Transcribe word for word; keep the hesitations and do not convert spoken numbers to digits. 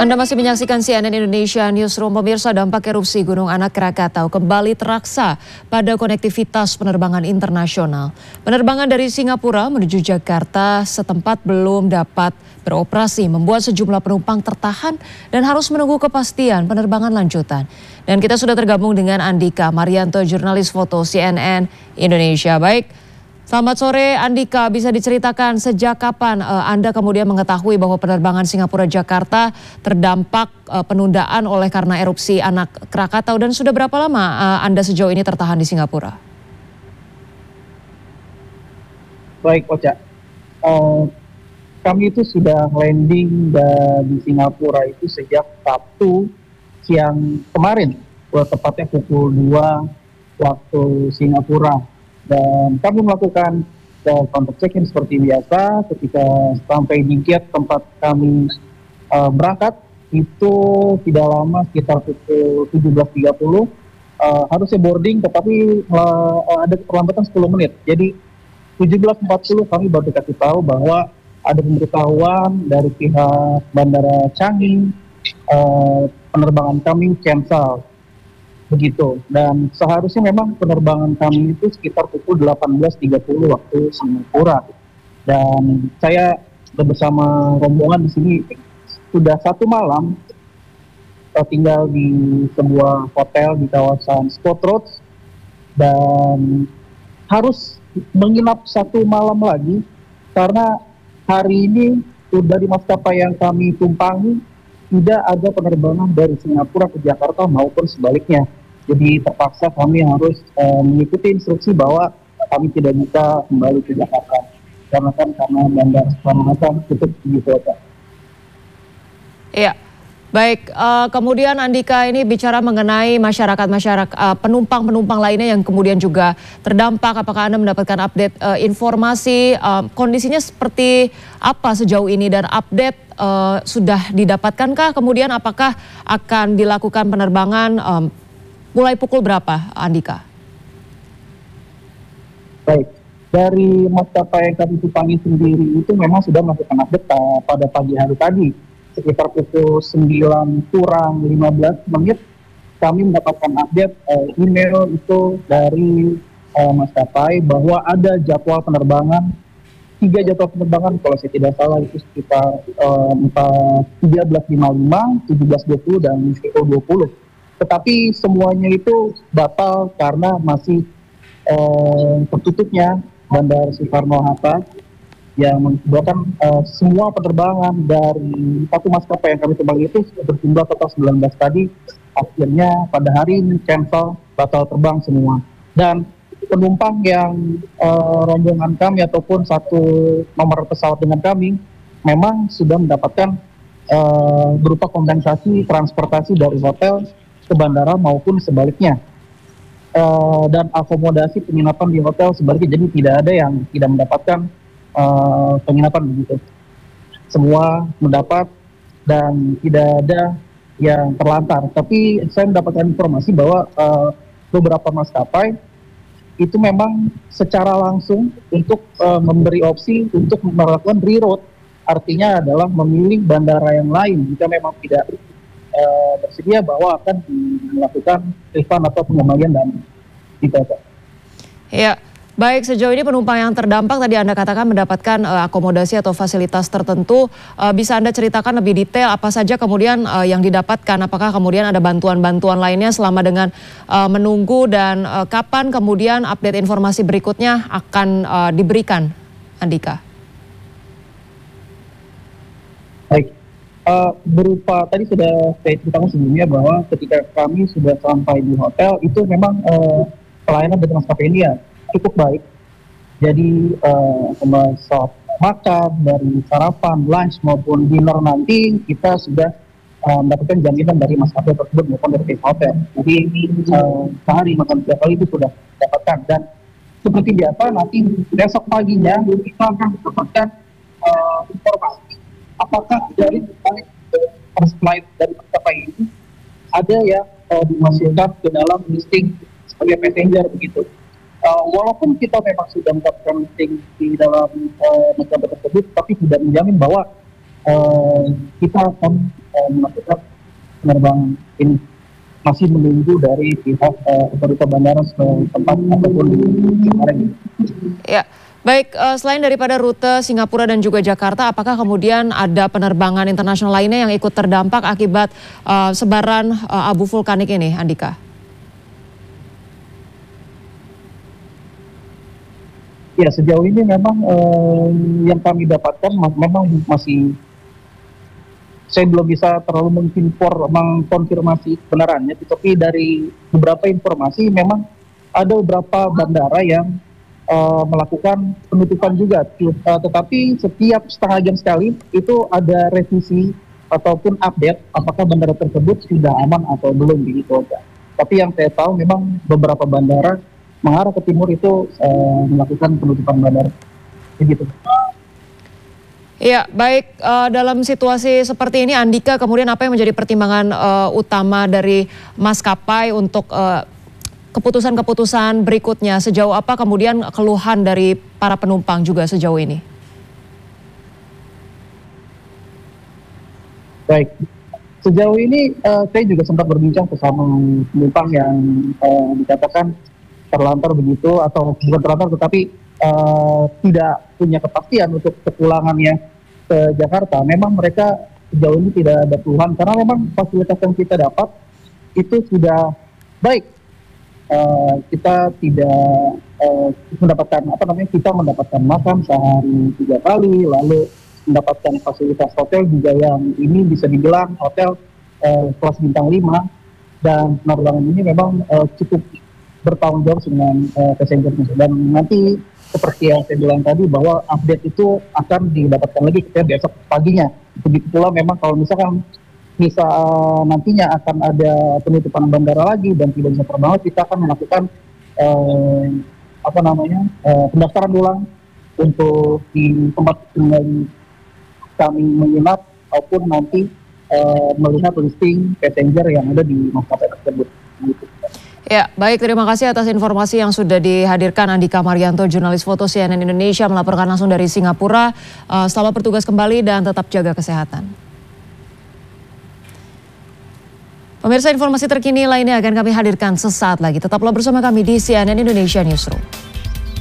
Anda masih menyaksikan C N N Indonesia Newsroom. Pemirsa, dampak erupsi Gunung Anak Krakatau kembali teraksa pada konektivitas penerbangan internasional. Penerbangan dari Singapura menuju Jakarta setempat belum dapat beroperasi, membuat sejumlah penumpang tertahan dan harus menunggu kepastian penerbangan lanjutan. Dan kita sudah tergabung dengan Andika Marianto, jurnalis foto C N N Indonesia. Baik. Selamat sore Andika, bisa diceritakan sejak kapan uh, Anda kemudian mengetahui bahwa penerbangan Singapura-Jakarta terdampak uh, penundaan oleh karena erupsi Anak Krakatau, dan sudah berapa lama uh, Anda sejauh ini tertahan di Singapura? Baik, Ocha. Uh, kami itu sudah landing di Singapura itu sejak Sabtu siang kemarin, tepatnya pukul dua waktu Singapura. Dan kami melakukan uh, contact check-in seperti biasa. Ketika sampai di gate tempat kami uh, berangkat, itu tidak lama, sekitar pukul tujuh belas tiga puluh, uh, harusnya boarding, tetapi uh, ada perlambatan sepuluh menit. Jadi tujuh belas empat puluh kami baru dikasih tahu bahwa ada pemberitahuan dari pihak Bandara Changi, uh, penerbangan kami cancel. Begitu, dan seharusnya memang penerbangan kami itu sekitar pukul delapan belas tiga puluh waktu Singapura. Dan saya bersama rombongan di sini sudah satu malam tinggal di sebuah hotel di kawasan Scott Road, dan harus menginap satu malam lagi karena hari ini dari maskapai yang kami tumpangi tidak ada penerbangan dari Singapura ke Jakarta maupun sebaliknya. Jadi terpaksa kami harus uh, mengikuti instruksi bahwa kami tidak bisa kembali ke Jakarta. Karena kan karena bandara Soekarno-Hatta tutup gitu. Iya, baik. Uh, kemudian Andika, ini bicara mengenai masyarakat-masyarakat uh, penumpang-penumpang lainnya yang kemudian juga terdampak. Apakah Anda mendapatkan update uh, informasi uh, kondisinya seperti apa sejauh ini, dan update Uh, sudah didapatkankah? Kemudian apakah akan dilakukan penerbangan um, mulai pukul berapa, Andika? Baik, dari maskapai yang kami tumpangi sendiri itu memang sudah melakukan update uh, pada pagi hari tadi. Sekitar pukul sembilan kurang lima belas menit kami mendapatkan update uh, email itu dari uh, maskapai bahwa ada jadwal penerbangan, tiga jadwal penerbangan kalau saya tidak salah itu sekitar uh, tiga belas lima puluh lima, tujuh belas dua puluh, dan pukul dua puluh. Tetapi semuanya itu batal karena masih uh, tertutupnya Bandara Soekarno-Hatta, yang mengakibatkan uh, semua penerbangan dari satu maskapai yang kami tumpangi itu berjumlah total sembilan belas tadi, akhirnya pada hari ini cancel, batal terbang semua. Dan penumpang yang uh, rombongan kami ataupun satu nomor pesawat dengan kami memang sudah mendapatkan uh, berupa kompensasi transportasi dari hotel ke bandara maupun sebaliknya, uh, dan akomodasi penginapan di hotel sebaliknya. Jadi tidak ada yang tidak mendapatkan uh, penginapan begitu, semua mendapat dan tidak ada yang terlantar. Tapi saya mendapatkan informasi bahwa uh, beberapa maskapai itu memang secara langsung untuk uh, memberi opsi untuk melakukan reroute, artinya adalah memilih bandara yang lain jika memang tidak uh, bersedia, bahwa akan dilakukan refund atau pengembalian dana. Gitu. Ya, baik, sejauh ini penumpang yang terdampak tadi Anda katakan mendapatkan uh, akomodasi atau fasilitas tertentu. Uh, bisa Anda ceritakan lebih detail apa saja kemudian uh, yang didapatkan? Apakah kemudian ada bantuan-bantuan lainnya selama dengan uh, menunggu, dan uh, kapan kemudian update informasi berikutnya akan uh, diberikan, Andika? Baik, uh, berupa tadi sudah saya ceritakan sebelumnya bahwa ketika kami sudah sampai di hotel itu memang uh, pelayanan dari maskapai ini ya cukup baik. Jadi uh, saat makan, dari sarapan, lunch maupun dinner nanti kita sudah uh, mendapatkan jaminan dari maskapai tersebut maupun dari pihak hotel. Jadi uh, sehari makan tiap kali itu sudah dapatkan, dan seperti biasa nanti besok paginya kita akan mendapatkan uh, informasi apakah dari first flight dari maskapai ini ada yang uh, dimasukkan ke dalam listing sebagai passenger begitu. Uh, walaupun kita memang sudah mendapatkan listing di dalam uh, maskapai tersebut, tapi tidak menjamin bahwa uh, kita akan uh, melakukan penerbangan ini. Masih menunggu dari pihak uh, otoritas bandara setempat ataupun di Cikarang. Ya, baik. Uh, selain daripada rute Singapura dan juga Jakarta, apakah kemudian ada penerbangan internasional lainnya yang ikut terdampak akibat uh, sebaran uh, abu vulkanik ini, Andika? Ya, sejauh ini memang uh, yang kami dapatkan memang masih, saya belum bisa terlalu menginfor, mengkonfirmasi kebenarannya, tetapi dari beberapa informasi memang ada beberapa bandara yang uh, melakukan penutupan juga, uh, tetapi setiap setengah jam sekali itu ada revisi ataupun update apakah bandara tersebut sudah aman atau belum begitu aja. Tapi yang saya tahu memang beberapa bandara mengarah ke timur itu uh, melakukan penutupan bandara, begitu. Ya, baik. Uh, dalam situasi seperti ini, Andika, kemudian apa yang menjadi pertimbangan uh, utama dari maskapai untuk uh, keputusan-keputusan berikutnya? Sejauh apa kemudian keluhan dari para penumpang juga sejauh ini? Baik, sejauh ini uh, saya juga sempat berbincang bersama penumpang yang uh, dikatakan terlantar begitu, atau bukan terlantar tetapi uh, tidak punya kepastian untuk kepulangannya ke Jakarta. Memang mereka sejauh ini tidak ada keluhan karena memang fasilitas yang kita dapat itu sudah baik. Uh, kita tidak uh, mendapatkan apa namanya kita mendapatkan makan sehari tiga kali, lalu mendapatkan fasilitas hotel juga yang ini bisa dibilang hotel uh, kelas bintang lima, dan penerbangan ini memang uh, cukup bertanggung jawab dengan uh, passenger. Dan nanti seperti yang saya bilang tadi bahwa update itu akan didapatkan lagi ketika besok paginya. Begitu pula memang kalau misalkan bisa uh, nantinya akan ada penutupan bandara lagi dan tidak bisa terbang, kita akan melakukan uh, apa namanya uh, pendaftaran ulang untuk di tempat tinggal kami menginap maupun nanti uh, melihat listing passenger yang ada di maskapai tersebut. Gitu. Ya, baik, terima kasih atas informasi yang sudah dihadirkan Andika Marianto, jurnalis foto C N N Indonesia, melaporkan langsung dari Singapura. Uh, selamat bertugas kembali dan tetap jaga kesehatan. Pemirsa, informasi terkini lainnya akan kami hadirkan sesaat lagi. Tetaplah bersama kami di C N N Indonesia Newsroom.